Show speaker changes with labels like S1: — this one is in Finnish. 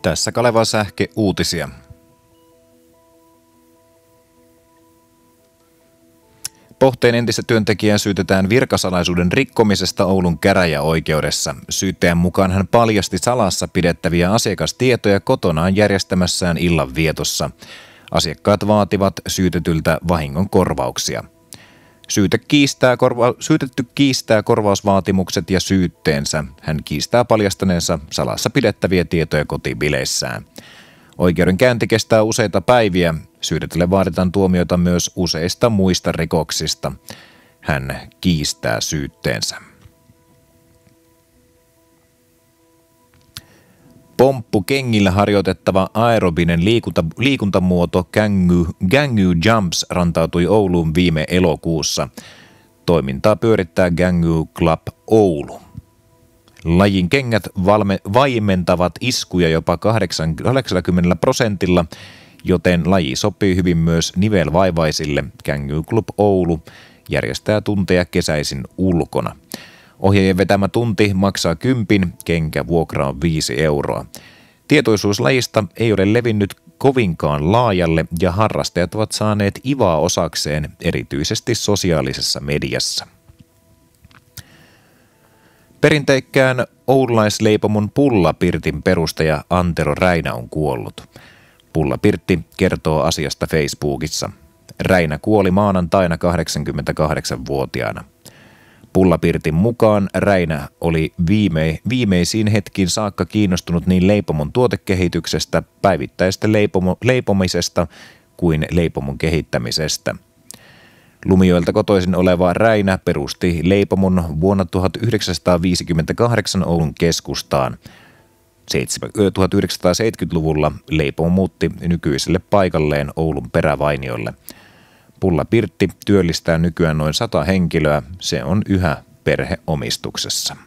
S1: Tässä Kalevan Sähke uutisia. Pohteen entistä työntekijää syytetään virkasalaisuuden rikkomisesta Oulun käräjäoikeudessa. Syyttäjän mukaan hän paljasti salassa pidettäviä asiakastietoja kotonaan järjestämässään illanvietossa. Asiakkaat vaativat syytetyltä vahingon korvauksia. Syytetty kiistää korvausvaatimukset ja syytteensä. Hän kiistää paljastaneensa salassa pidettäviä tietoja kotibileissään. Oikeudenkäynti kestää useita päiviä. Syytetylle vaaditaan tuomiota myös useista muista rikoksista. Hän kiistää syytteensä. Pomppukengillä harjoitettava aerobinen liikuntamuoto Gangu Jumps rantautui Ouluun viime elokuussa. Toimintaa pyörittää Gangu Club Oulu. Lajin kengät vaimentavat iskuja jopa 80%, joten laji sopii hyvin myös nivelvaivaisille. Gangu Club Oulu järjestää tunteja kesäisin ulkona. Ohjaajien vetämä tunti maksaa 10, kenkävuokra on 5 euroa. Tietoisuus lajista ei ole levinnyt kovinkaan laajalle ja harrastajat ovat saaneet ivaa osakseen erityisesti sosiaalisessa mediassa. Perinteikkään oululaisleipomon Pullapirtin perustaja Antero Räinä on kuollut. Pullapirtti kertoo asiasta Facebookissa. Räinä kuoli maanantaina 88-vuotiaana. Pullapirtin mukaan Räinä oli viimeisiin hetkiin saakka kiinnostunut niin leipomon tuotekehityksestä, päivittäisestä leipomisesta kuin leipomon kehittämisestä. Lumijoelta kotoisin oleva Räinä perusti leipomon vuonna 1958 Oulun keskustaan. 1970-luvulla leipomo muutti nykyiselle paikalleen Oulun perävainiolle. Pullapirtti työllistää nykyään noin 100 henkilöä. Se on yhä perheomistuksessa.